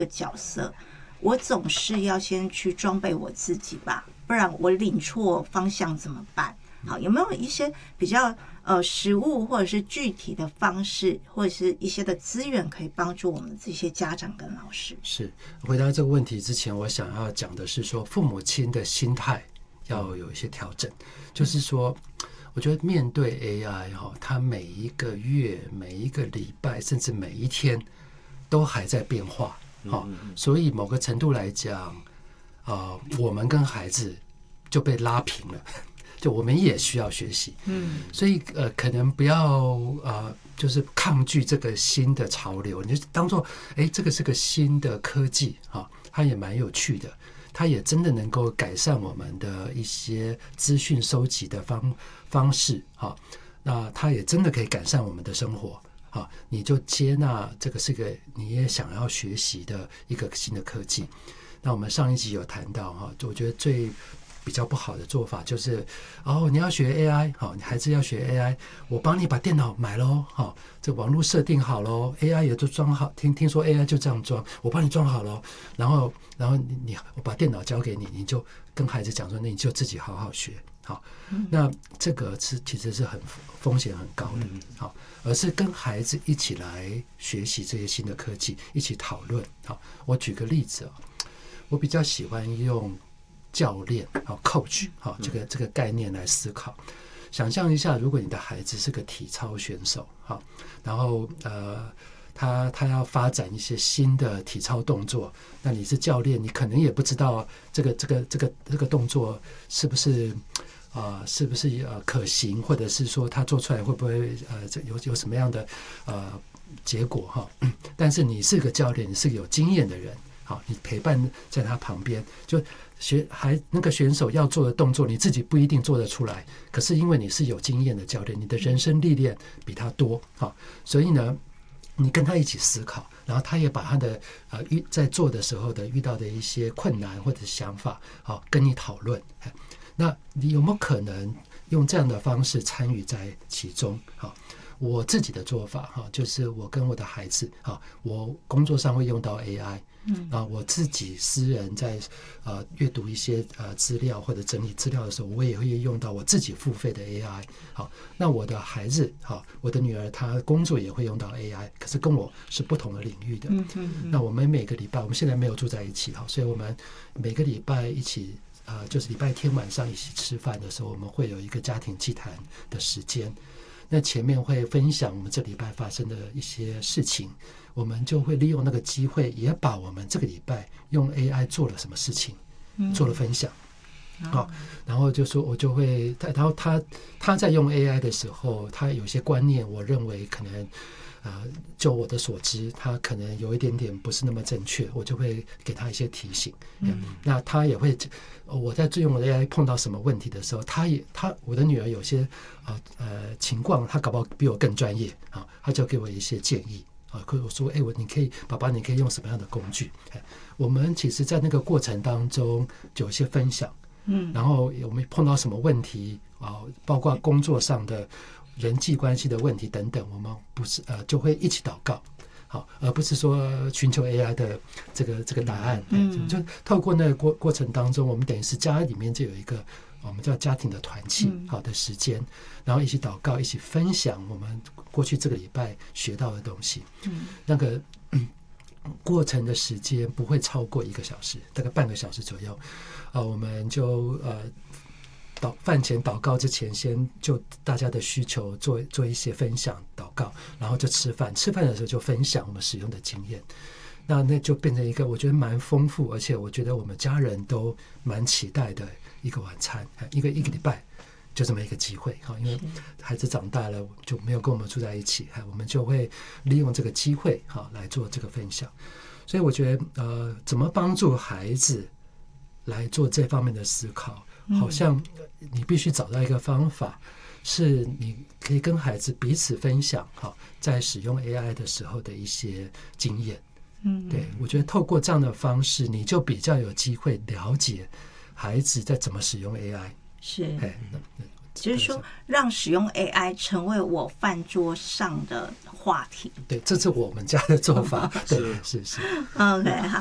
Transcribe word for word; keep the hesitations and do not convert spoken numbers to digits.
个角色，我总是要先去装备我自己吧，不然我领错方向怎么办？好，有没有一些比较呃实务或者是具体的方式，或者是一些的资源可以帮助我们这些家长跟老师？ 是，回答这个问题之前，我想要讲的是说，父母亲的心态要有一些调整，就是说，我觉得面对 A I 哈，它每一个月、每一个礼拜，甚至每一天都还在变化，哈，所以某个程度来讲，呃，我们跟孩子就被拉平了。就我们也需要学习，嗯，所以呃，可能不要呃，就是抗拒这个新的潮流，你就当做哎，这个是个新的科技啊，它也蛮有趣的，它也真的能够改善我们的一些资讯收集的方方式啊，那它也真的可以改善我们的生活啊，你就接纳这个是个你也想要学习的一个新的科技。那我们上一集有谈到哈，我觉得最比较不好的做法就是，哦，你要学 A I， 好，你孩子要学 A I， 我帮你把电脑买咯，好，这网络设定好咯 ，A I 也都装好，听听说 A I 就这样装，我帮你装好咯，然后然后你你我把电脑交给你，你就跟孩子讲说，那你就自己好好学，好，那这个是其实是很风险很高的，好，而是跟孩子一起来学习这些新的科技，一起讨论，好，我举个例子啊，我比较喜欢用教练啊 ，coach 啊，这个这个概念来思考。想象一下，如果你的孩子是个体操选手，哈，然后呃，他他要发展一些新的体操动作，那你是教练，你可能也不知道这个这个这个这个动作是不是啊、呃，是不是呃可行，或者是说他做出来会不会呃有有什么样的呃结果哈？但是你是个教练，你是个有经验的人。好，你陪伴在他旁边，就学还那个选手要做的动作，你自己不一定做得出来，可是因为你是有经验的教练，你的人生历练比他多，好，所以呢，你跟他一起思考，然后他也把他的呃遇在做的时候的遇到的一些困难或者想法，好，跟你讨论。那你有没有可能用这样的方式参与在其中？好。我自己的做法哈，就是我跟我的孩子哈，我工作上会用到 A I， 嗯，啊，我自己私人在呃阅读一些呃资料或者整理资料的时候，我也会用到我自己付费的 A I。好，那我的孩子哈，我的女儿她工作也会用到 A I， 可是跟我是不同的领域的。嗯嗯嗯。那我们每个礼拜，我们现在没有住在一起哈，所以我们每个礼拜一起。呃，就是礼拜天晚上一起吃饭的时候，我们会有一个家庭祭坛的时间。那前面会分享我们这礼拜发生的一些事情，我们就会利用那个机会，也把我们这个礼拜用 A I 做了什么事情做了分享。好，然后就说我就会，然后他他在用 A I 的时候，他有些观念，我认为可能。呃，就我的所知，他可能有一点点不是那么正确，我就会给他一些提醒。嗯，那他也会，我在用 A I 碰到什么问题的时候，他也他我的女儿有些呃呃情况，他搞不好比我更专业啊，他就给我一些建议啊，可我说，哎，我你可以，爸爸，你可以用什么样的工具？哎，我们其实，在那个过程当中就有一些分享，嗯，然后我们碰到什么问题啊，包括工作上的。人际关系的问题等等，我们不是呃就会一起祷告，好，而不是说寻求 A I 的这个这个答案。嗯，就透过那个过过程当中，我们等于是家里面就有一个我们叫家庭的团契好的时间，然后一起祷告，一起分享我们过去这个礼拜学到的东西。嗯，那个、嗯、过程的时间不会超过一个小时，大概半个小时左右。呃，我们就呃。祷饭前祷告之前，先就大家的需求做做一些分享祷告，然后就吃饭。吃饭的时候就分享我们使用的经验，那那就变成一个我觉得蛮丰富，而且我觉得我们家人都蛮期待的一个晚餐，一个一个礼拜就这么一个机会哈。因为孩子长大了就没有跟我们住在一起，我们就会利用这个机会哈来做这个分享。所以我觉得呃，怎么帮助孩子来做这方面的思考？好像你必须找到一个方法，是你可以跟孩子彼此分享哈，在使用 A I 的时候的一些经验。嗯，对，我觉得透过这样的方式，你就比较有机会了解孩子在怎么使用 A I。 是， 哎， 就是说让使用 A I 成为我饭桌上的话题。 对，这是我们家的做法。对，是是。 OK， 好。